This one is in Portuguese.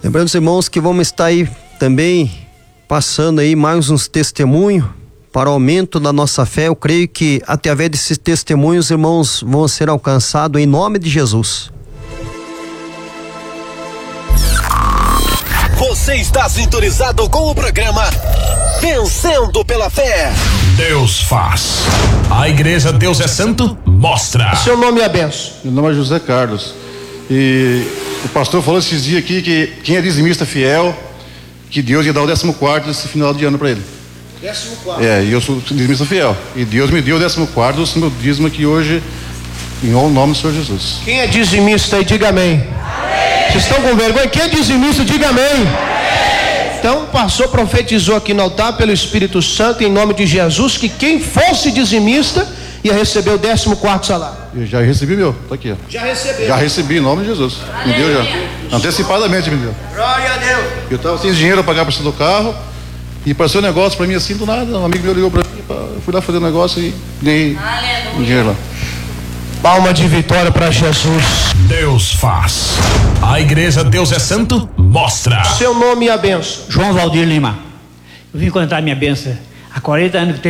Lembrando os irmãos que vamos estar aí também passando aí mais uns testemunhos para o aumento da nossa fé. Eu creio que através desses testemunhos, irmãos, vão ser alcançados em nome de Jesus. Você está sintonizado com o programa Vencendo pela Fé. Deus faz. A igreja Deus é Santo mostra. Seu nome é benção. Meu nome é José Carlos. E o pastor falou esses dias aqui que quem é dizimista fiel, que Deus ia dar o 14º esse final de ano para ele. 14º. E eu sou dizimista fiel. E Deus me deu o 14º, o meu dízimo aqui hoje, em nome do Senhor Jesus. Quem é dizimista aí, diga amém. Vocês estão com vergonha? Quem é dizimista, diga amém. Então o pastor profetizou aqui no altar pelo Espírito Santo, em nome de Jesus, que quem fosse dizimista ia receber o 14º salário. Eu já recebi meu, tá aqui, ó. Já recebeu? Já recebi em nome de Jesus. Me deu já. Antecipadamente me deu. Glória a Deus. Eu estava sem dinheiro para pagar o preço do carro e apareceu um negócio para mim assim do nada. Um amigo meu ligou para mim, eu fui lá fazer um negócio e ganhei um dinheiro lá. Palma de vitória para Jesus. Deus faz. A igreja Deus é Santo mostra. Seu nome e a benção. João Valdir Lima. Eu vim contar minha benção. Há 40 anos que